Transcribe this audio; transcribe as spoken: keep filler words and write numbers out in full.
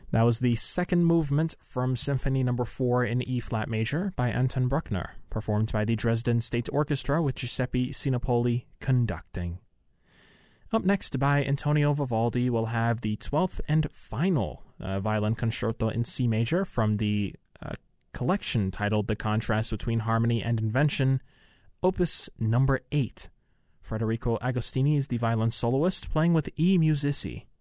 That was the second movement from Symphony Number four in E-flat major by Anton Bruckner, performed by the Dresden State Orchestra with Giuseppe Sinopoli conducting. Up next, by Antonio Vivaldi, we'll have the twelfth and final uh, violin concerto in C major from the uh, collection titled The Contrast Between Harmony and Invention, Opus Number eight. Federico Agostini is the violin soloist, playing with E Musici.